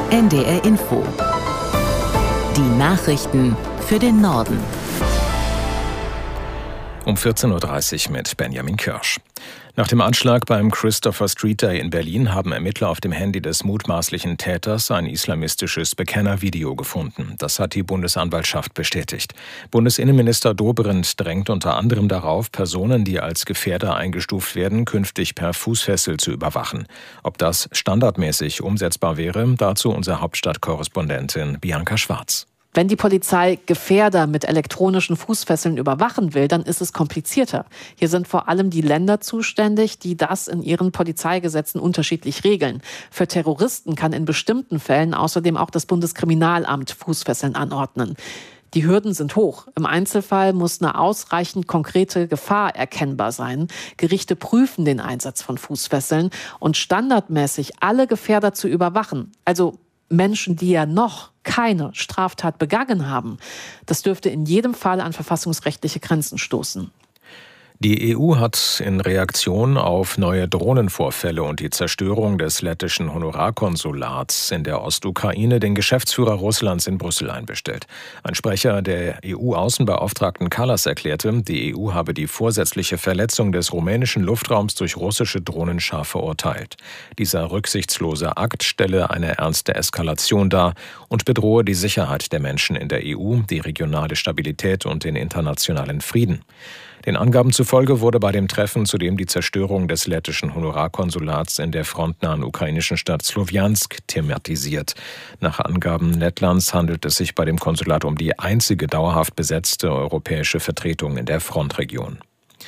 NDR Info. Die Nachrichten für den Norden. Um 14.30 Uhr mit Benjamin Kirsch. Nach dem Anschlag beim Christopher Street Day in Berlin haben Ermittler auf dem Handy des mutmaßlichen Täters ein islamistisches Bekennervideo gefunden. Das hat die Bundesanwaltschaft bestätigt. Bundesinnenminister Dobrindt drängt unter anderem darauf, Personen, die als Gefährder eingestuft werden, künftig per Fußfessel zu überwachen. Ob das standardmäßig umsetzbar wäre, dazu unsere Hauptstadtkorrespondentin Bianca Schwarz. Wenn die Polizei Gefährder mit elektronischen Fußfesseln überwachen will, dann ist es komplizierter. Hier sind vor allem die Länder zuständig, die das in ihren Polizeigesetzen unterschiedlich regeln. Für Terroristen kann in bestimmten Fällen außerdem auch das Bundeskriminalamt Fußfesseln anordnen. Die Hürden sind hoch. Im Einzelfall muss eine ausreichend konkrete Gefahr erkennbar sein. Gerichte prüfen den Einsatz von Fußfesseln und standardmäßig alle Gefährder zu überwachen. Also Menschen, die ja noch keine Straftat begangen haben. Das dürfte in jedem Fall an verfassungsrechtliche Grenzen stoßen. Die EU hat in Reaktion auf neue Drohnenvorfälle und die Zerstörung des lettischen Honorarkonsulats in der Ostukraine den Geschäftsführer Russlands in Brüssel einbestellt. Ein Sprecher der EU-Außenbeauftragten Kallas erklärte, die EU habe die vorsätzliche Verletzung des rumänischen Luftraums durch russische Drohnen scharf verurteilt. Dieser rücksichtslose Akt stelle eine ernste Eskalation dar und bedrohe die Sicherheit der Menschen in der EU, die regionale Stabilität und den internationalen Frieden. Den Angaben zufolge wurde bei dem Treffen zudem die Zerstörung des lettischen Honorarkonsulats in der frontnahen ukrainischen Stadt Slowjansk thematisiert. Nach Angaben Lettlands handelt es sich bei dem Konsulat um die einzige dauerhaft besetzte europäische Vertretung in der Frontregion.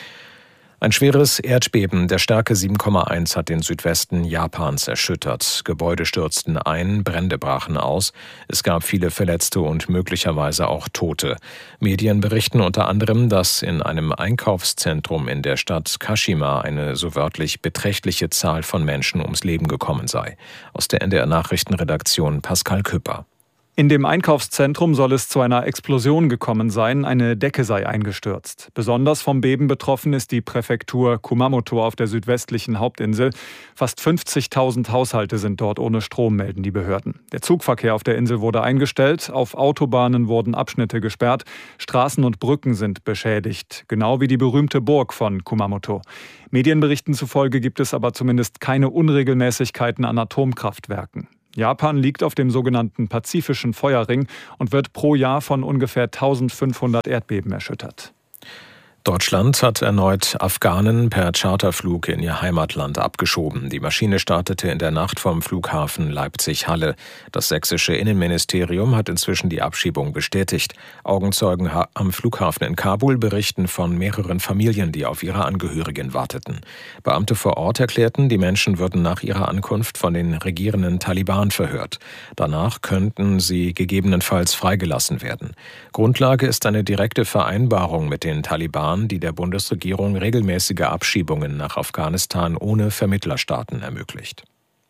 Ein schweres Erdbeben der Stärke 7,1 hat den Südwesten Japans erschüttert. Gebäude stürzten ein, Brände brachen aus. Es gab viele Verletzte und möglicherweise auch Tote. Medien berichten unter anderem, dass in einem Einkaufszentrum in der Stadt Kashima eine so wörtlich beträchtliche Zahl von Menschen ums Leben gekommen sei. Aus der NDR-Nachrichtenredaktion Pascal Küpper. In dem Einkaufszentrum soll es zu einer Explosion gekommen sein, eine Decke sei eingestürzt. Besonders vom Beben betroffen ist die Präfektur Kumamoto auf der südwestlichen Hauptinsel. Fast 50.000 Haushalte sind dort ohne Strom, melden die Behörden. Der Zugverkehr auf der Insel wurde eingestellt, auf Autobahnen wurden Abschnitte gesperrt, Straßen und Brücken sind beschädigt, genau wie die berühmte Burg von Kumamoto. Medienberichten zufolge gibt es aber zumindest keine Unregelmäßigkeiten an Atomkraftwerken. Japan liegt auf dem sogenannten Pazifischen Feuerring und wird pro Jahr von ungefähr 1500 Erdbeben erschüttert. Deutschland hat erneut Afghanen per Charterflug in ihr Heimatland abgeschoben. Die Maschine startete in der Nacht vom Flughafen Leipzig-Halle. Das sächsische Innenministerium hat inzwischen die Abschiebung bestätigt. Augenzeugen am Flughafen in Kabul berichten von mehreren Familien, die auf ihre Angehörigen warteten. Beamte vor Ort erklärten, die Menschen würden nach ihrer Ankunft von den regierenden Taliban verhört. Danach könnten sie gegebenenfalls freigelassen werden. Grundlage ist eine direkte Vereinbarung mit den Taliban, die der Bundesregierung regelmäßige Abschiebungen nach Afghanistan ohne Vermittlerstaaten ermöglicht.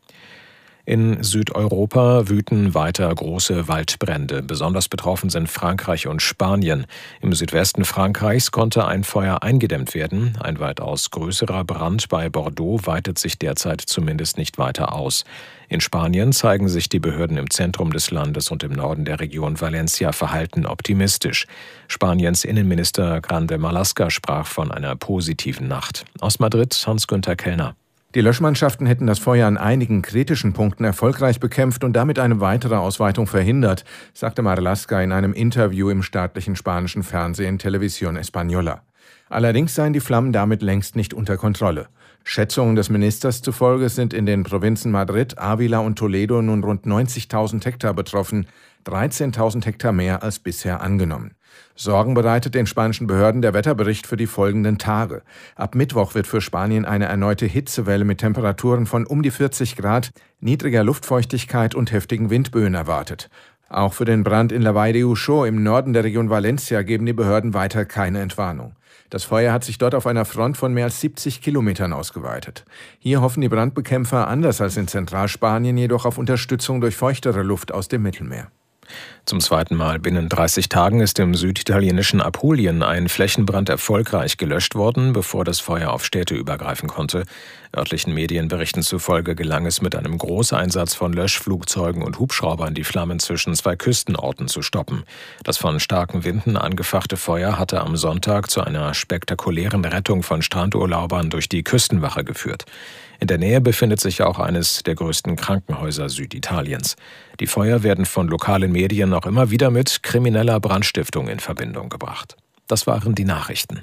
In Südeuropa wüten weiter große Waldbrände. Besonders betroffen sind Frankreich und Spanien. Im Südwesten Frankreichs konnte ein Feuer eingedämmt werden. Ein weitaus größerer Brand bei Bordeaux weitet sich derzeit zumindest nicht weiter aus. In Spanien zeigen sich die Behörden im Zentrum des Landes und im Norden der Region Valencia verhalten optimistisch. Spaniens Innenminister Grande Marlaska sprach von einer positiven Nacht. Aus Madrid Hans-Günther Kellner. Die Löschmannschaften hätten das Feuer an einigen kritischen Punkten erfolgreich bekämpft und damit eine weitere Ausweitung verhindert, sagte Marlaska in einem Interview im staatlichen spanischen Fernsehen Televisión Española. Allerdings seien die Flammen damit längst nicht unter Kontrolle. Schätzungen des Ministers zufolge sind in den Provinzen Madrid, Ávila und Toledo nun rund 90.000 Hektar betroffen, 13.000 Hektar mehr als bisher angenommen. Sorgen bereitet den spanischen Behörden der Wetterbericht für die folgenden Tage. Ab Mittwoch wird für Spanien eine erneute Hitzewelle mit Temperaturen von um die 40 Grad, niedriger Luftfeuchtigkeit und heftigen Windböen erwartet. Auch für den Brand in La Vall de Uxó im Norden der Region Valencia geben die Behörden weiter keine Entwarnung. Das Feuer hat sich dort auf einer Front von mehr als 70 Kilometern ausgeweitet. Hier hoffen die Brandbekämpfer, anders als in Zentralspanien, jedoch auf Unterstützung durch feuchtere Luft aus dem Mittelmeer. Zum zweiten Mal binnen 30 Tagen ist im süditalienischen Apulien ein Flächenbrand erfolgreich gelöscht worden, bevor das Feuer auf Städte übergreifen konnte. Örtlichen Medienberichten zufolge gelang es mit einem Großeinsatz von Löschflugzeugen und Hubschraubern, die Flammen zwischen 2 Küstenorten zu stoppen. Das von starken Winden angefachte Feuer hatte am Sonntag zu einer spektakulären Rettung von Strandurlaubern durch die Küstenwache geführt. In der Nähe befindet sich auch eines der größten Krankenhäuser Süditaliens. Die Feuer werden von lokalen Medien auch immer wieder mit krimineller Brandstiftung in Verbindung gebracht. Das waren die Nachrichten.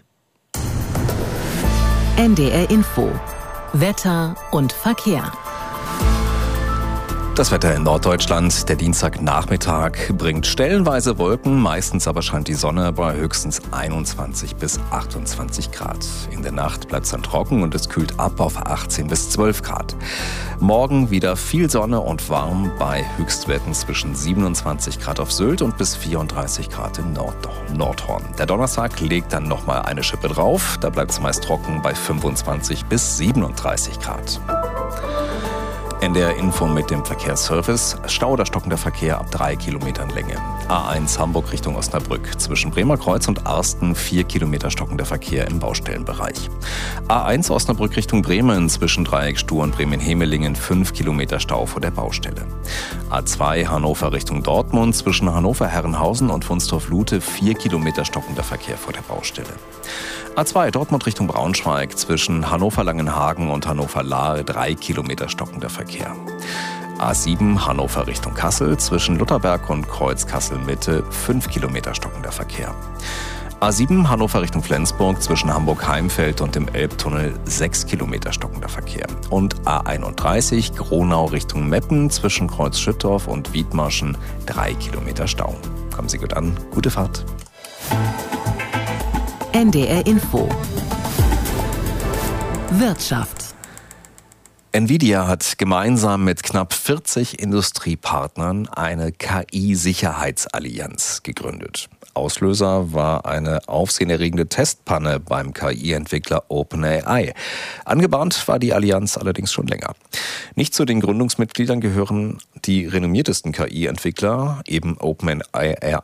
NDR Info. Wetter und Verkehr. Das Wetter in Norddeutschland. Der Dienstagnachmittag bringt stellenweise Wolken, meistens aber scheint die Sonne bei höchstens 21 bis 28 Grad. In der Nacht bleibt es dann trocken und es kühlt ab auf 18 bis 12 Grad. Morgen wieder viel Sonne und warm bei Höchstwerten zwischen 27 Grad auf Sylt und bis 34 Grad im Nordhorn. Der Donnerstag legt dann nochmal eine Schippe drauf. Da bleibt es meist trocken bei 25 bis 37 Grad. NDR Info mit dem Verkehrsservice. Stau oder stockender Verkehr ab 3 Kilometern Länge. A1 Hamburg Richtung Osnabrück. Zwischen Bremer Kreuz und Arsten 4 Kilometer stockender Verkehr im Baustellenbereich. A1 Osnabrück Richtung Bremen. Zwischen Dreieck Stur und Bremen-Hemelingen 5 Kilometer Stau vor der Baustelle. A2 Hannover Richtung Dortmund. Zwischen Hannover-Herrenhausen und Wunstorf-Lute 4 Kilometer stockender Verkehr vor der Baustelle. A2 Dortmund Richtung Braunschweig. Zwischen Hannover-Langenhagen und Hannover-Lahr 3 Kilometer stockender Verkehr. A7 Hannover Richtung Kassel. Zwischen Lutherberg und Kreuz-Kassel-Mitte 5 Kilometer stockender Verkehr. A7 Hannover Richtung Flensburg. Zwischen Hamburg-Heimfeld und dem Elbtunnel 6 Kilometer stockender Verkehr. Und A31 Gronau Richtung Meppen. Zwischen Kreuz-Schüttorf und Wiedmarschen 3 Kilometer Stau. Kommen Sie gut an. Gute Fahrt. NDR Info. Wirtschaft. Nvidia hat gemeinsam mit knapp 40 Industriepartnern eine KI-Sicherheitsallianz gegründet. Auslöser war eine aufsehenerregende Testpanne beim KI-Entwickler OpenAI. Angebahnt war die Allianz allerdings schon länger. Nicht zu den Gründungsmitgliedern gehören die renommiertesten KI-Entwickler, eben OpenAI,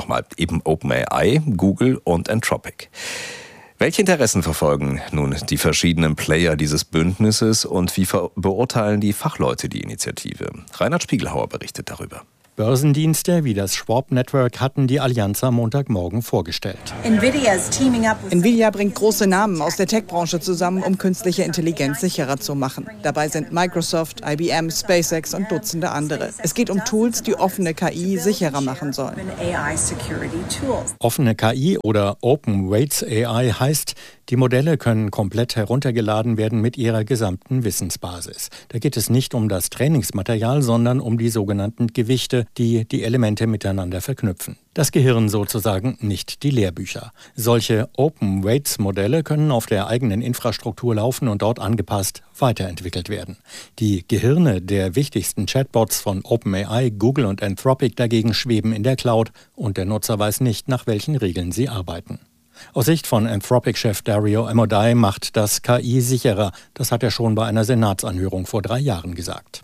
Google und Anthropic. Welche Interessen verfolgen nun die verschiedenen Player dieses Bündnisses und wie beurteilen die Fachleute die Initiative? Reinhard Spiegelhauer berichtet darüber. Börsendienste wie das Schwab Network hatten die Allianz am Montagmorgen vorgestellt. Nvidia bringt große Namen aus der Tech-Branche zusammen, um künstliche Intelligenz sicherer zu machen. Dabei sind Microsoft, IBM, SpaceX und Dutzende andere. Es geht um Tools, die offene KI sicherer machen sollen. Offene KI oder Open Weights AI heißt, die Modelle können komplett heruntergeladen werden mit ihrer gesamten Wissensbasis. Da geht es nicht um das Trainingsmaterial, sondern um die sogenannten Gewichte, die die Elemente miteinander verknüpfen. Das Gehirn sozusagen, nicht die Lehrbücher. Solche Open Weights Modelle können auf der eigenen Infrastruktur laufen und dort angepasst weiterentwickelt werden. Die Gehirne der wichtigsten Chatbots von OpenAI, Google und Anthropic dagegen schweben in der Cloud und der Nutzer weiß nicht, nach welchen Regeln sie arbeiten. Aus Sicht von Anthropic-Chef Dario Amodei macht das KI sicherer. Das hat er schon bei einer Senatsanhörung vor 3 Jahren gesagt.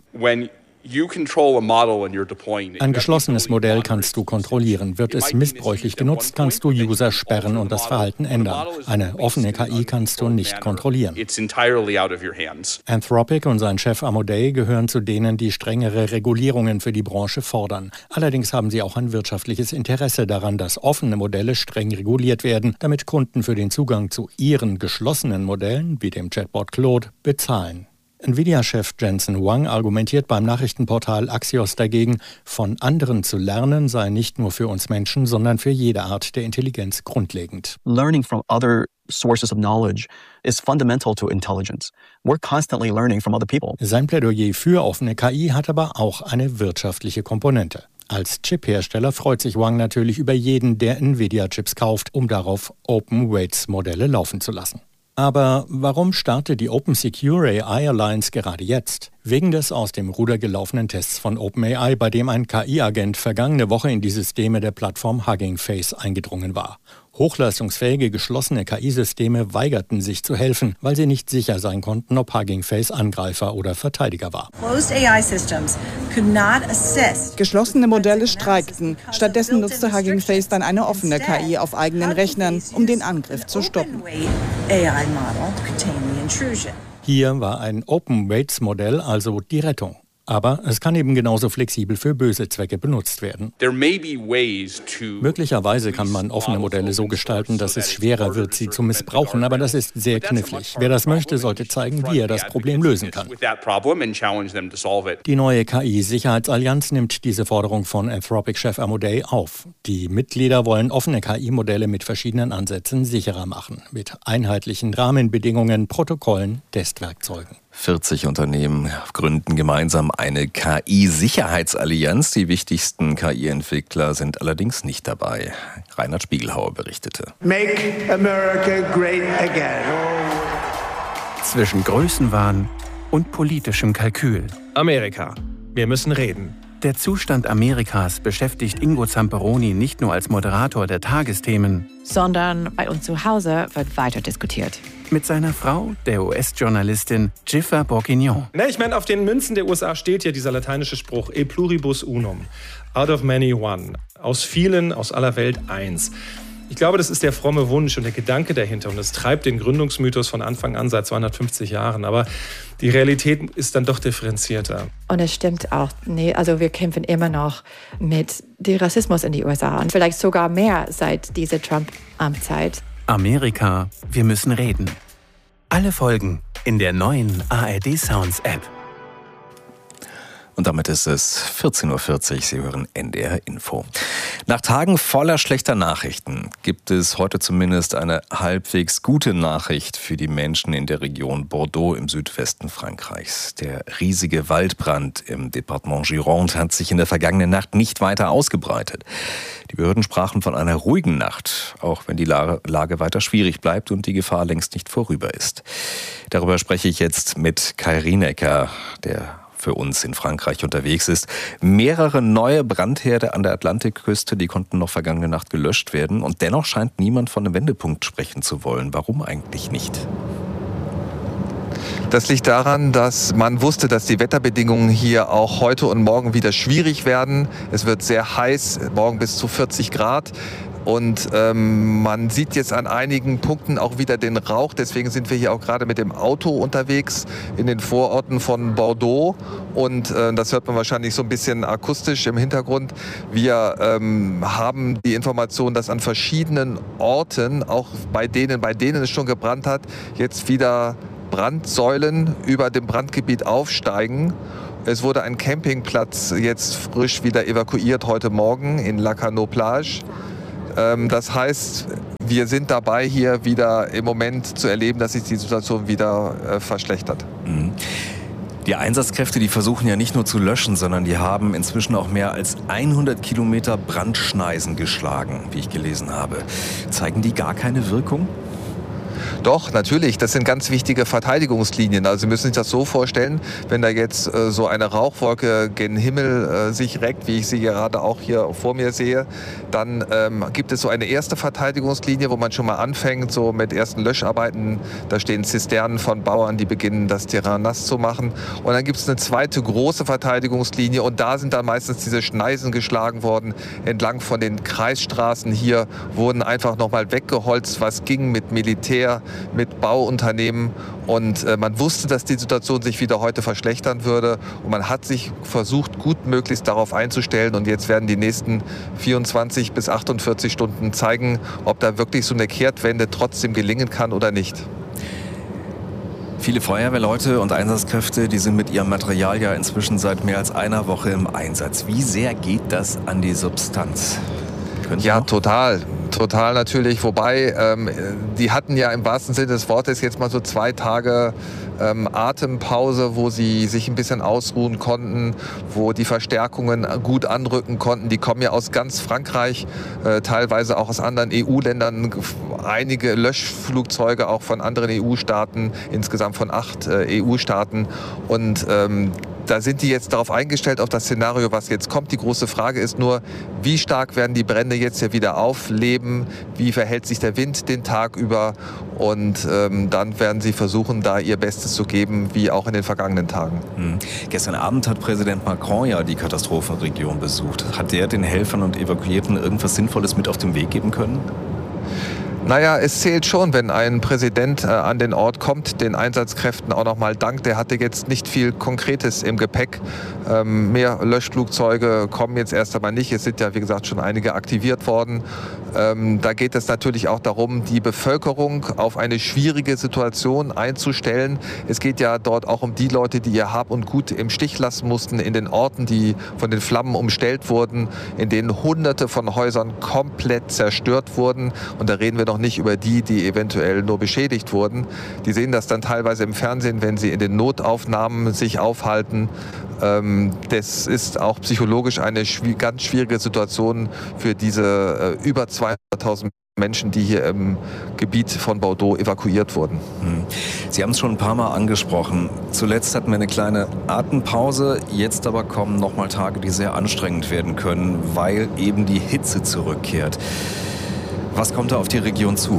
Ein geschlossenes Modell kannst du kontrollieren. Wird es missbräuchlich genutzt, kannst du User sperren und das Verhalten ändern. Eine offene KI kannst du nicht kontrollieren. Anthropic und sein Chef Amodei gehören zu denen, die strengere Regulierungen für die Branche fordern. Allerdings haben sie auch ein wirtschaftliches Interesse daran, dass offene Modelle streng reguliert werden, damit Kunden für den Zugang zu ihren geschlossenen Modellen, wie dem Chatbot Claude, bezahlen. Nvidia-Chef Jensen Huang argumentiert beim Nachrichtenportal Axios dagegen, von anderen zu lernen sei nicht nur für uns Menschen, sondern für jede Art der Intelligenz grundlegend. Learning from other sources of knowledge is fundamental to intelligence. We're constantly learning from other people. Sein Plädoyer für offene KI hat aber auch eine wirtschaftliche Komponente. Als Chip-Hersteller freut sich Huang natürlich über jeden, der Nvidia-Chips kauft, um darauf Open-Weights-Modelle laufen zu lassen. Aber warum startet die Open Secure AI Alliance gerade jetzt? Wegen des aus dem Ruder gelaufenen Tests von OpenAI, bei dem ein KI-Agent vergangene Woche in die Systeme der Plattform Hugging Face eingedrungen war. Hochleistungsfähige geschlossene KI-Systeme weigerten sich zu helfen, weil sie nicht sicher sein konnten, ob Hugging Face Angreifer oder Verteidiger war. Geschlossene Modelle streikten. Stattdessen nutzte Hugging Face dann eine offene KI auf eigenen Rechnern, um den Angriff zu stoppen. Hier war ein Open-Weights-Modell also die Rettung. Aber es kann eben genauso flexibel für böse Zwecke benutzt werden. Möglicherweise kann man offene Modelle so gestalten, dass es schwerer wird, sie zu missbrauchen. Aber das ist sehr knifflig. Wer das möchte, sollte zeigen, wie er das Problem lösen kann. Die neue KI-Sicherheitsallianz nimmt diese Forderung von Anthropic-Chef Amodei auf. Die Mitglieder wollen offene KI-Modelle mit verschiedenen Ansätzen sicherer machen. Mit einheitlichen Rahmenbedingungen, Protokollen, Testwerkzeugen. 40 Unternehmen gründen gemeinsam eine KI-Sicherheitsallianz. Die wichtigsten KI-Entwickler sind allerdings nicht dabei. Reinhard Spiegelhauer berichtete. Make America great again. Zwischen Größenwahn und politischem Kalkül. Amerika, wir müssen reden. Der Zustand Amerikas beschäftigt Ingo Zamperoni nicht nur als Moderator der Tagesthemen, sondern bei uns zu Hause wird weiter diskutiert. Mit seiner Frau, der US-Journalistin Giffer Bourguignon. Ich meine, auf den Münzen der USA steht ja dieser lateinische Spruch E pluribus unum, out of many one, aus vielen, aus aller Welt eins. Ich glaube, das ist der fromme Wunsch und der Gedanke dahinter und das treibt den Gründungsmythos von Anfang an seit 250 Jahren. Aber die Realität ist dann doch differenzierter. Und es stimmt auch, also wir kämpfen immer noch mit dem Rassismus in die USA und vielleicht sogar mehr seit dieser Trump-Amtszeit. Amerika, wir müssen reden. Alle Folgen in der neuen ARD Sounds App. Und damit ist es 14.40 Uhr. Sie hören NDR Info. Nach Tagen voller schlechter Nachrichten gibt es heute zumindest eine halbwegs gute Nachricht für die Menschen in der Region Bordeaux im Südwesten Frankreichs. Der riesige Waldbrand im Departement Gironde hat sich in der vergangenen Nacht nicht weiter ausgebreitet. Die Behörden sprachen von einer ruhigen Nacht, auch wenn die Lage weiter schwierig bleibt und die Gefahr längst nicht vorüber ist. Darüber spreche ich jetzt mit Kai Rienecker, der für uns in Frankreich unterwegs ist. Mehrere neue Brandherde an der Atlantikküste, die konnten noch vergangene Nacht gelöscht werden. Und dennoch scheint niemand von einem Wendepunkt sprechen zu wollen. Warum eigentlich nicht? Das liegt daran, dass man wusste, dass die Wetterbedingungen hier auch heute und morgen wieder schwierig werden. Es wird sehr heiß, morgen bis zu 40 Grad. Und man sieht jetzt an einigen Punkten auch wieder den Rauch. Deswegen sind wir hier auch gerade mit dem Auto unterwegs in den Vororten von Bordeaux. Und das hört man wahrscheinlich so ein bisschen akustisch im Hintergrund. Wir haben die Information, dass an verschiedenen Orten, auch bei denen es schon gebrannt hat, jetzt wieder Brandsäulen über dem Brandgebiet aufsteigen. Es wurde ein Campingplatz jetzt frisch wieder evakuiert heute Morgen in La Canot-Plage. Das heißt, wir sind dabei, hier wieder im Moment zu erleben, dass sich die Situation wieder verschlechtert. Die Einsatzkräfte, die versuchen ja nicht nur zu löschen, sondern die haben inzwischen auch mehr als 100 Kilometer Brandschneisen geschlagen, wie ich gelesen habe. Zeigen die gar keine Wirkung? Doch, natürlich. Das sind ganz wichtige Verteidigungslinien. Also Sie müssen sich das so vorstellen, wenn da jetzt so eine Rauchwolke gen Himmel sich reckt, wie ich sie gerade auch hier vor mir sehe, dann gibt es so eine erste Verteidigungslinie, wo man schon mal anfängt, so mit ersten Löscharbeiten. Da stehen Zisternen von Bauern, die beginnen, das Terrain nass zu machen. Und dann gibt es eine zweite große Verteidigungslinie und da sind dann meistens diese Schneisen geschlagen worden. Entlang von den Kreisstraßen hier wurden einfach nochmal weggeholzt, was ging mit Militär, mit Bauunternehmen und man wusste, dass die Situation sich wieder heute verschlechtern würde und man hat sich versucht, gut möglichst darauf einzustellen und jetzt werden die nächsten 24 bis 48 Stunden zeigen, ob da wirklich so eine Kehrtwende trotzdem gelingen kann oder nicht. Viele Feuerwehrleute und Einsatzkräfte, die sind mit ihrem Material ja inzwischen seit mehr als einer Woche im Einsatz. Wie sehr geht das an die Substanz? Ja, total natürlich. Wobei, die hatten ja im wahrsten Sinne des Wortes jetzt mal so 2 Tage Atempause, wo sie sich ein bisschen ausruhen konnten, wo die Verstärkungen gut anrücken konnten. Die kommen ja aus ganz Frankreich, teilweise auch aus anderen EU-Ländern, einige Löschflugzeuge auch von anderen EU-Staaten, insgesamt von 8 EU-Staaten. Und da sind die jetzt darauf eingestellt, auf das Szenario, was jetzt kommt. Die große Frage ist nur, wie stark werden die Brände jetzt ja wieder aufleben? Wie verhält sich der Wind den Tag über? Und dann werden sie versuchen, da ihr Bestes zu geben, wie auch in den vergangenen Tagen. Gestern Abend hat Präsident Macron ja die Katastrophenregion besucht. Hat der den Helfern und Evakuierten irgendwas Sinnvolles mit auf den Weg geben können? Naja, es zählt schon, wenn ein Präsident an den Ort kommt, den Einsatzkräften auch nochmal dankt. Der hatte jetzt nicht viel Konkretes im Gepäck. Mehr Löschflugzeuge kommen jetzt erst einmal nicht. Es sind ja, wie gesagt, schon einige aktiviert worden. Da geht es natürlich auch darum, die Bevölkerung auf eine schwierige Situation einzustellen. Es geht ja dort auch um die Leute, die ihr Hab und Gut im Stich lassen mussten, in den Orten, die von den Flammen umstellt wurden, in denen Hunderte von Häusern komplett zerstört wurden. Und da reden wir noch nicht über die, die eventuell nur beschädigt wurden. Die sehen das dann teilweise im Fernsehen, wenn sie in den Notaufnahmen sich aufhalten. Das ist auch psychologisch eine ganz schwierige Situation für diese über 200.000 Menschen, die hier im Gebiet von Bordeaux evakuiert wurden. Sie haben es schon ein paar Mal angesprochen. Zuletzt hatten wir eine kleine Atempause. Jetzt aber kommen nochmal Tage, die sehr anstrengend werden können, weil eben die Hitze zurückkehrt. Was kommt da auf die Region zu?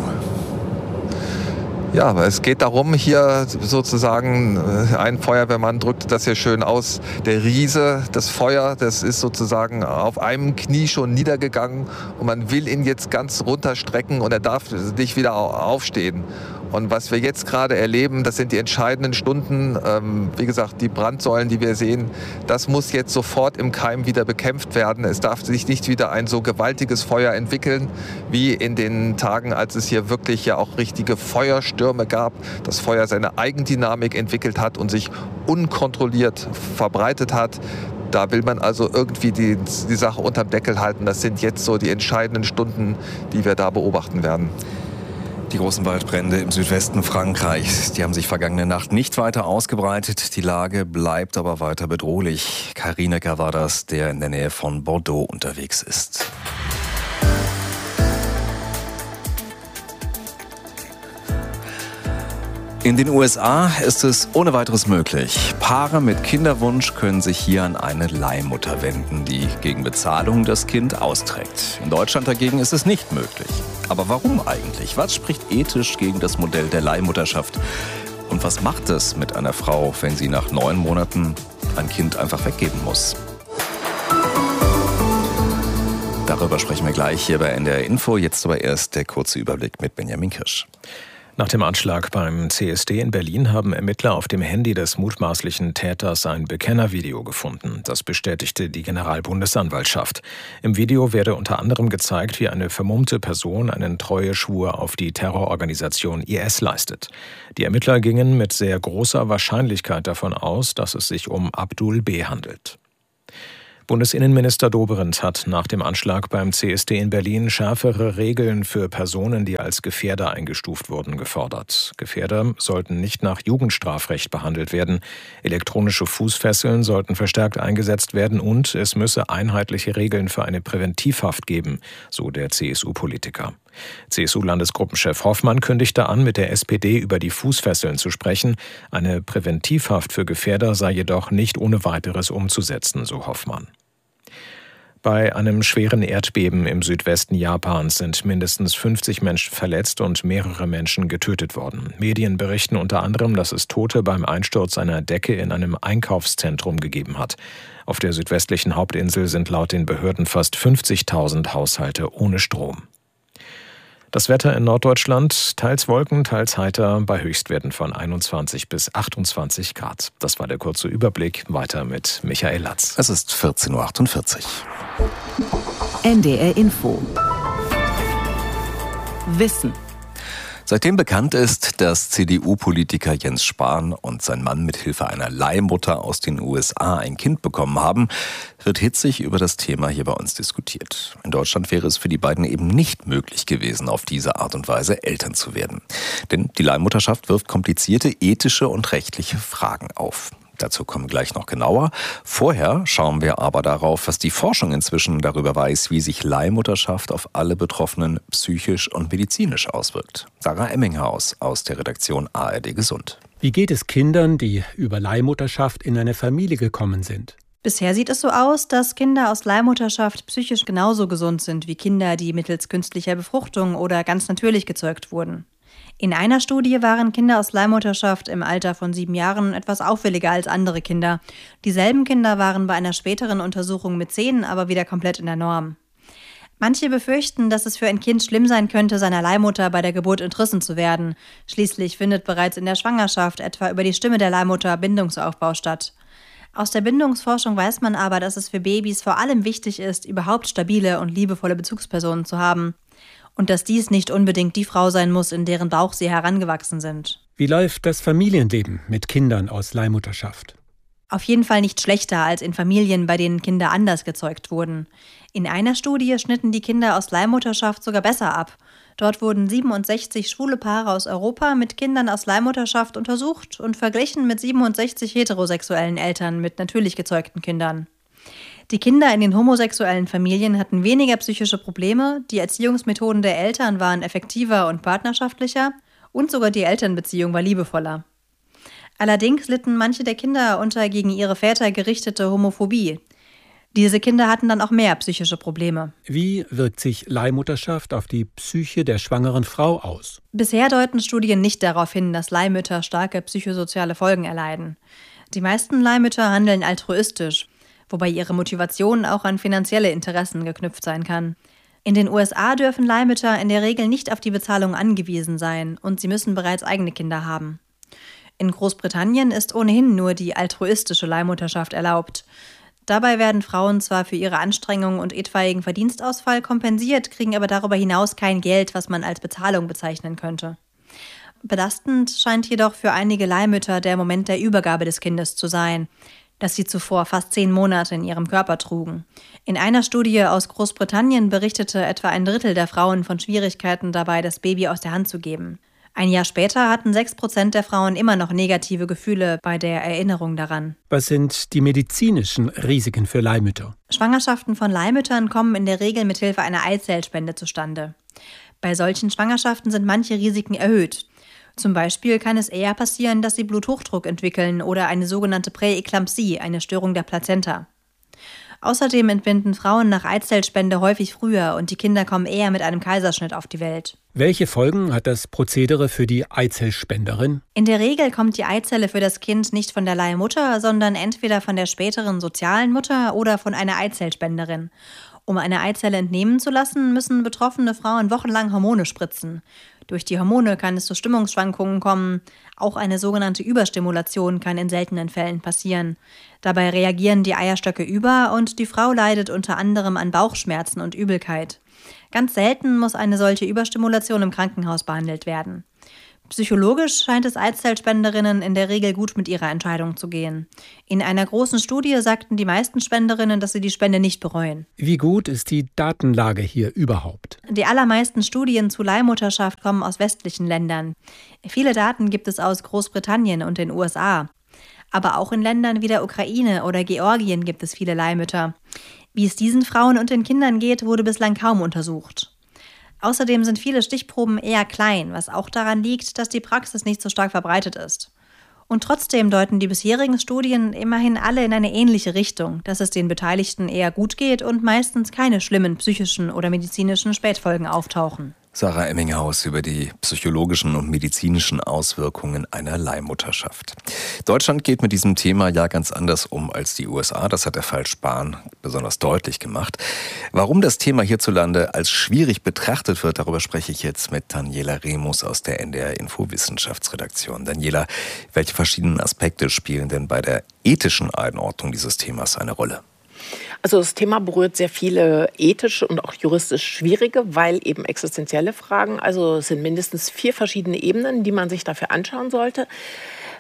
Ja, es geht darum, hier sozusagen, ein Feuerwehrmann drückt das hier schön aus, der Riese, das Feuer, das ist sozusagen auf einem Knie schon niedergegangen und man will ihn jetzt ganz runterstrecken und er darf nicht wieder aufstehen. Und was wir jetzt gerade erleben, das sind die entscheidenden Stunden. Wie gesagt, die Brandsäulen, die wir sehen, das muss jetzt sofort im Keim wieder bekämpft werden. Es darf sich nicht wieder ein so gewaltiges Feuer entwickeln, wie in den Tagen, als es hier wirklich ja auch richtige Feuerstürme gab. Das Feuer seine Eigendynamik entwickelt hat und sich unkontrolliert verbreitet hat. Da will man also irgendwie die Sache unterm Deckel halten. Das sind jetzt so die entscheidenden Stunden, die wir da beobachten werden. Die großen Waldbrände im Südwesten Frankreichs, die haben sich vergangene Nacht nicht weiter ausgebreitet. Die Lage bleibt aber weiter bedrohlich. Kai Rienecker war das, der in der Nähe von Bordeaux unterwegs ist. In den USA ist es ohne weiteres möglich. Paare mit Kinderwunsch können sich hier an eine Leihmutter wenden, die gegen Bezahlung das Kind austrägt. In Deutschland dagegen ist es nicht möglich. Aber warum eigentlich? Was spricht ethisch gegen das Modell der Leihmutterschaft? Und was macht es mit einer Frau, wenn sie nach 9 Monaten ein Kind einfach weggeben muss? Darüber sprechen wir gleich hier bei NDR Info. Jetzt aber erst der kurze Überblick mit Benjamin Kirsch. Nach dem Anschlag beim CSD in Berlin haben Ermittler auf dem Handy des mutmaßlichen Täters ein Bekennervideo gefunden. Das bestätigte die Generalbundesanwaltschaft. Im Video werde unter anderem gezeigt, wie eine vermummte Person einen Treueschwur auf die Terrororganisation IS leistet. Die Ermittler gingen mit sehr großer Wahrscheinlichkeit davon aus, dass es sich um Abdul B. handelt. Bundesinnenminister Dobrindt hat nach dem Anschlag beim CSD in Berlin schärfere Regeln für Personen, die als Gefährder eingestuft wurden, gefordert. Gefährder sollten nicht nach Jugendstrafrecht behandelt werden. Elektronische Fußfesseln sollten verstärkt eingesetzt werden und es müsse einheitliche Regeln für eine Präventivhaft geben, so der CSU-Politiker. CSU-Landesgruppenchef Hoffmann kündigte an, mit der SPD über die Fußfesseln zu sprechen. Eine Präventivhaft für Gefährder sei jedoch nicht ohne weiteres umzusetzen, so Hoffmann. Bei einem schweren Erdbeben im Südwesten Japans sind mindestens 50 Menschen verletzt und mehrere Menschen getötet worden. Medien berichten unter anderem, dass es Tote beim Einsturz einer Decke in einem Einkaufszentrum gegeben hat. Auf der südwestlichen Hauptinsel sind laut den Behörden fast 50.000 Haushalte ohne Strom. Das Wetter in Norddeutschland, teils Wolken, teils heiter, bei Höchstwerten von 21 bis 28 Grad. Das war der kurze Überblick. Weiter mit Michael Latz. Es ist 14.48 Uhr. NDR Info. Wissen. Seitdem bekannt ist, dass CDU-Politiker Jens Spahn und sein Mann mit Hilfe einer Leihmutter aus den USA ein Kind bekommen haben, wird hitzig über das Thema hier bei uns diskutiert. In Deutschland wäre es für die beiden eben nicht möglich gewesen, auf diese Art und Weise Eltern zu werden. Denn die Leihmutterschaft wirft komplizierte ethische und rechtliche Fragen auf. Dazu kommen gleich noch genauer. Vorher schauen wir aber darauf, was die Forschung inzwischen darüber weiß, wie sich Leihmutterschaft auf alle Betroffenen psychisch und medizinisch auswirkt. Sarah Emminghaus aus der Redaktion ARD Gesund. Wie geht es Kindern, die über Leihmutterschaft in eine Familie gekommen sind? Bisher sieht es so aus, dass Kinder aus Leihmutterschaft psychisch genauso gesund sind wie Kinder, die mittels künstlicher Befruchtung oder ganz natürlich gezeugt wurden. In einer Studie waren Kinder aus Leihmutterschaft im Alter von 7 Jahren etwas auffälliger als andere Kinder. Dieselben Kinder waren bei einer späteren Untersuchung mit 10 aber wieder komplett in der Norm. Manche befürchten, dass es für ein Kind schlimm sein könnte, seiner Leihmutter bei der Geburt entrissen zu werden. Schließlich findet bereits in der Schwangerschaft etwa über die Stimme der Leihmutter Bindungsaufbau statt. Aus der Bindungsforschung weiß man aber, dass es für Babys vor allem wichtig ist, überhaupt stabile und liebevolle Bezugspersonen zu haben. Und dass dies nicht unbedingt die Frau sein muss, in deren Bauch sie herangewachsen sind. Wie läuft das Familienleben mit Kindern aus Leihmutterschaft? Auf jeden Fall nicht schlechter als in Familien, bei denen Kinder anders gezeugt wurden. In einer Studie schnitten die Kinder aus Leihmutterschaft sogar besser ab. Dort wurden 67 schwule Paare aus Europa mit Kindern aus Leihmutterschaft untersucht und verglichen mit 67 heterosexuellen Eltern mit natürlich gezeugten Kindern. Die Kinder in den homosexuellen Familien hatten weniger psychische Probleme, die Erziehungsmethoden der Eltern waren effektiver und partnerschaftlicher und sogar die Elternbeziehung war liebevoller. Allerdings litten manche der Kinder unter gegen ihre Väter gerichtete Homophobie. Diese Kinder hatten dann auch mehr psychische Probleme. Wie wirkt sich Leihmutterschaft auf die Psyche der schwangeren Frau aus? Bisher deuten Studien nicht darauf hin, dass Leihmütter starke psychosoziale Folgen erleiden. Die meisten Leihmütter handeln altruistisch, wobei ihre Motivation auch an finanzielle Interessen geknüpft sein kann. In den USA dürfen Leihmütter in der Regel nicht auf die Bezahlung angewiesen sein und sie müssen bereits eigene Kinder haben. In Großbritannien ist ohnehin nur die altruistische Leihmutterschaft erlaubt. Dabei werden Frauen zwar für ihre Anstrengungen und etwaigen Verdienstausfall kompensiert, kriegen aber darüber hinaus kein Geld, was man als Bezahlung bezeichnen könnte. Belastend scheint jedoch für einige Leihmütter der Moment der Übergabe des Kindes zu sein, das sie zuvor fast 10 Monate in ihrem Körper trugen. In einer Studie aus Großbritannien berichtete etwa 1/3 der Frauen von Schwierigkeiten dabei, das Baby aus der Hand zu geben. Ein Jahr später hatten 6% der Frauen immer noch negative Gefühle bei der Erinnerung daran. Was sind die medizinischen Risiken für Leihmütter? Schwangerschaften von Leihmüttern kommen in der Regel mit Hilfe einer Eizellspende zustande. Bei solchen Schwangerschaften sind manche Risiken erhöht. Zum Beispiel kann es eher passieren, dass sie Bluthochdruck entwickeln oder eine sogenannte Präeklampsie, eine Störung der Plazenta. Außerdem entbinden Frauen nach Eizellspende häufig früher und die Kinder kommen eher mit einem Kaiserschnitt auf die Welt. Welche Folgen hat das Prozedere für die Eizellspenderin? In der Regel kommt die Eizelle für das Kind nicht von der Leihmutter, sondern entweder von der späteren sozialen Mutter oder von einer Eizellspenderin. Um eine Eizelle entnehmen zu lassen, müssen betroffene Frauen wochenlang Hormone spritzen. Durch die Hormone kann es zu Stimmungsschwankungen kommen. Auch eine sogenannte Überstimulation kann in seltenen Fällen passieren. Dabei reagieren die Eierstöcke über und die Frau leidet unter anderem an Bauchschmerzen und Übelkeit. Ganz selten muss eine solche Überstimulation im Krankenhaus behandelt werden. Psychologisch scheint es Eizellspenderinnen in der Regel gut mit ihrer Entscheidung zu gehen. In einer großen Studie sagten die meisten Spenderinnen, dass sie die Spende nicht bereuen. Wie gut ist die Datenlage hier überhaupt? Die allermeisten Studien zu Leihmutterschaft kommen aus westlichen Ländern. Viele Daten gibt es aus Großbritannien und den USA. Aber auch in Ländern wie der Ukraine oder Georgien gibt es viele Leihmütter. Wie es diesen Frauen und den Kindern geht, wurde bislang kaum untersucht. Außerdem sind viele Stichproben eher klein, was auch daran liegt, dass die Praxis nicht so stark verbreitet ist. Und trotzdem deuten die bisherigen Studien immerhin alle in eine ähnliche Richtung, dass es den Beteiligten eher gut geht und meistens keine schlimmen psychischen oder medizinischen Spätfolgen auftauchen. Sarah Emminghaus über die psychologischen und medizinischen Auswirkungen einer Leihmutterschaft. Deutschland geht mit diesem Thema ja ganz anders um als die USA. Das hat der Fall Spahn besonders deutlich gemacht. Warum das Thema hierzulande als schwierig betrachtet wird, darüber spreche ich jetzt mit Daniela Remus aus der NDR Info Wissenschaftsredaktion. Daniela, welche verschiedenen Aspekte spielen denn bei der ethischen Einordnung dieses Themas eine Rolle? Also das Thema berührt sehr viele ethische und auch juristisch schwierige, weil eben existenzielle Fragen. Also es sind mindestens 4 verschiedene Ebenen, die man sich dafür anschauen sollte.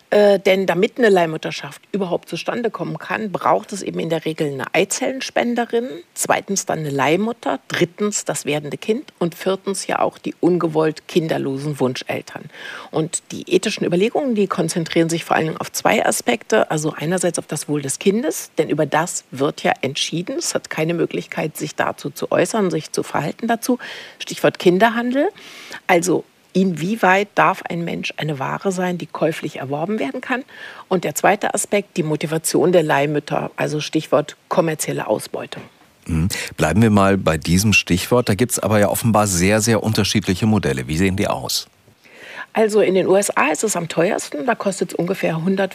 Denn damit eine Leihmutterschaft überhaupt zustande kommen kann, braucht es eben in der Regel eine Eizellenspenderin, zweitens dann eine Leihmutter, drittens das werdende Kind und viertens ja auch die ungewollt kinderlosen Wunscheltern. Und die ethischen Überlegungen, die konzentrieren sich vor allen Dingen auf zwei Aspekte. Also einerseits auf das Wohl des Kindes, denn über das wird ja entschieden. Es hat keine Möglichkeit, sich dazu zu äußern, sich zu verhalten dazu. Stichwort Kinderhandel. Also inwieweit darf ein Mensch eine Ware sein, die käuflich erworben werden kann? Und der zweite Aspekt, die Motivation der Leihmütter, also Stichwort kommerzielle Ausbeutung. Bleiben wir mal bei diesem Stichwort. Da gibt es aber ja offenbar sehr, sehr unterschiedliche Modelle. Wie sehen die aus? Also in den USA ist es am teuersten, da kostet es ungefähr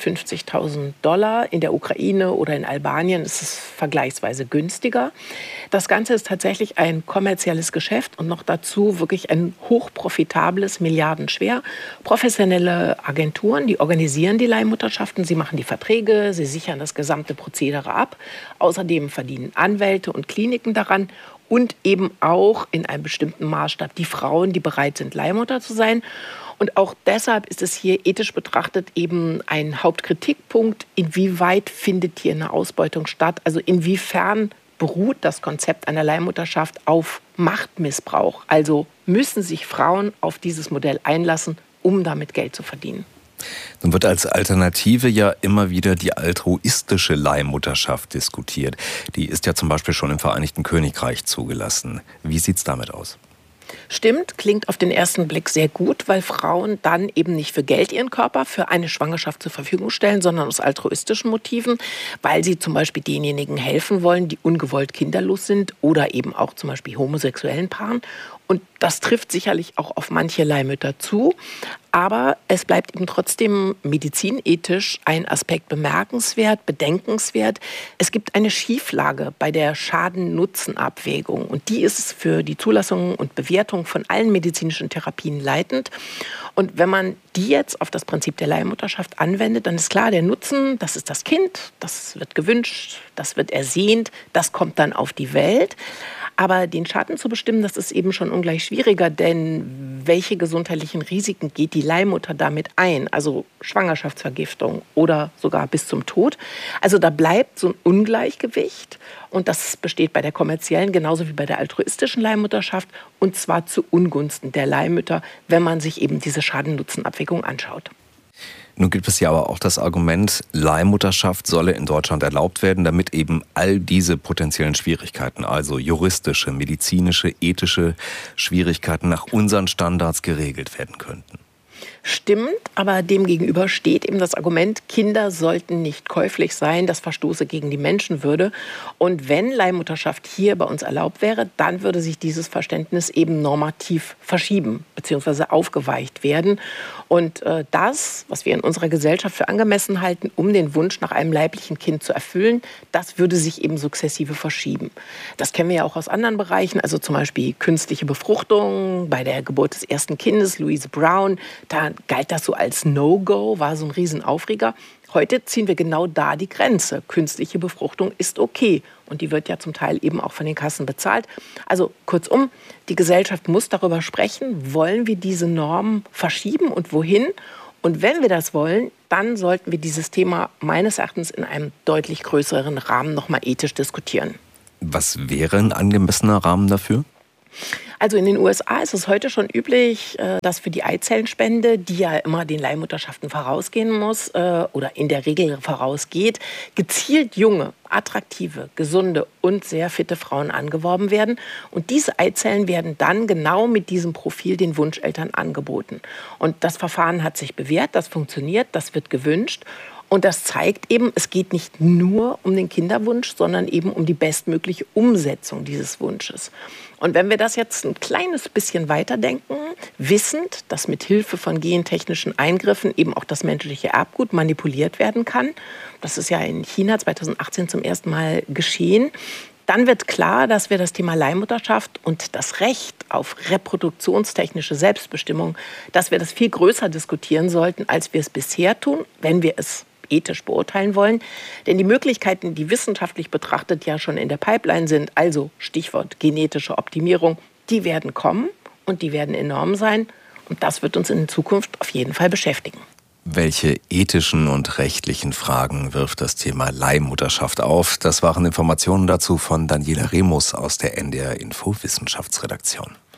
$150.000. In der Ukraine oder in Albanien ist es vergleichsweise günstiger. Das Ganze ist tatsächlich ein kommerzielles Geschäft und noch dazu wirklich ein hochprofitables, milliardenschwer. Professionelle Agenturen, die organisieren die Leihmutterschaften, sie machen die Verträge, sie sichern das gesamte Prozedere ab. Außerdem verdienen Anwälte und Kliniken daran. Und eben auch in einem bestimmten Maßstab die Frauen, die bereit sind, Leihmutter zu sein. Und auch deshalb ist es hier ethisch betrachtet eben ein Hauptkritikpunkt, inwieweit findet hier eine Ausbeutung statt, also inwiefern beruht das Konzept einer Leihmutterschaft auf Machtmissbrauch. Also müssen sich Frauen auf dieses Modell einlassen, um damit Geld zu verdienen. Nun wird als Alternative ja immer wieder die altruistische Leihmutterschaft diskutiert. Die ist ja zum Beispiel schon im Vereinigten Königreich zugelassen. Wie sieht es damit aus? Stimmt, klingt auf den ersten Blick sehr gut, weil Frauen dann eben nicht für Geld ihren Körper für eine Schwangerschaft zur Verfügung stellen, sondern aus altruistischen Motiven, weil sie zum Beispiel denjenigen helfen wollen, die ungewollt kinderlos sind oder eben auch zum Beispiel homosexuellen Paaren. Und das trifft sicherlich auch auf manche Leihmütter zu. Aber es bleibt eben trotzdem medizinethisch ein Aspekt bemerkenswert, bedenkenswert. Es gibt eine Schieflage bei der Schaden-Nutzen-Abwägung. Und die ist für die Zulassung und Bewertung von allen medizinischen Therapien leitend. Und wenn man die jetzt auf das Prinzip der Leihmutterschaft anwendet, dann ist klar, der Nutzen, das ist das Kind, das wird gewünscht, das wird ersehnt, das kommt dann auf die Welt. Aber den Schaden zu bestimmen, das ist eben schon ungleich schwieriger, denn welche gesundheitlichen Risiken geht die Leihmutter damit ein? Also Schwangerschaftsvergiftung oder sogar bis zum Tod. Also da bleibt so ein Ungleichgewicht und das besteht bei der kommerziellen genauso wie bei der altruistischen Leihmutterschaft und zwar zu Ungunsten der Leihmütter, wenn man sich eben diese Schaden-Nutzen-Abwägung anschaut. Nun gibt es ja aber auch das Argument, Leihmutterschaft solle in Deutschland erlaubt werden, damit eben all diese potenziellen Schwierigkeiten, also juristische, medizinische, ethische Schwierigkeiten nach unseren Standards geregelt werden könnten. Stimmt, aber demgegenüber steht eben das Argument, Kinder sollten nicht käuflich sein, das verstoße gegen die Menschenwürde. Und wenn Leihmutterschaft hier bei uns erlaubt wäre, dann würde sich dieses Verständnis eben normativ verschieben bzw. aufgeweicht werden. Und das, was wir in unserer Gesellschaft für angemessen halten, um den Wunsch nach einem leiblichen Kind zu erfüllen, das würde sich eben sukzessive verschieben. Das kennen wir ja auch aus anderen Bereichen, also zum Beispiel künstliche Befruchtung bei der Geburt des ersten Kindes, Louise Brown. Da galt das so als No-Go, war so ein Riesenaufreger. Heute ziehen wir genau da die Grenze. Künstliche Befruchtung ist okay. Und die wird ja zum Teil eben auch von den Kassen bezahlt. Also kurzum, die Gesellschaft muss darüber sprechen, wollen wir diese Normen verschieben und wohin? Und wenn wir das wollen, dann sollten wir dieses Thema meines Erachtens in einem deutlich größeren Rahmen nochmal ethisch diskutieren. Was wäre ein angemessener Rahmen dafür? Also in den USA ist es heute schon üblich, dass für die Eizellenspende, die ja immer den Leihmutterschaften vorausgehen muss oder in der Regel vorausgeht, gezielt junge, attraktive, gesunde und sehr fitte Frauen angeworben werden. Und diese Eizellen werden dann genau mit diesem Profil den Wunscheltern angeboten. Und das Verfahren hat sich bewährt, das funktioniert, das wird gewünscht. Und das zeigt eben, es geht nicht nur um den Kinderwunsch, sondern eben um die bestmögliche Umsetzung dieses Wunsches. Und wenn wir das jetzt ein kleines bisschen weiterdenken, wissend, dass mit Hilfe von gentechnischen Eingriffen eben auch das menschliche Erbgut manipuliert werden kann, das ist ja in China 2018 zum ersten Mal geschehen, dann wird klar, dass wir das Thema Leihmutterschaft und das Recht auf reproduktionstechnische Selbstbestimmung, dass wir das viel größer diskutieren sollten, als wir es bisher tun, wenn wir es ethisch beurteilen wollen. Denn die Möglichkeiten, die wissenschaftlich betrachtet ja schon in der Pipeline sind, also Stichwort genetische Optimierung, die werden kommen und die werden enorm sein. Und das wird uns in Zukunft auf jeden Fall beschäftigen. Welche ethischen und rechtlichen Fragen wirft das Thema Leihmutterschaft auf? Das waren Informationen dazu von Daniela Remus aus der NDR Info Wissenschaftsredaktion.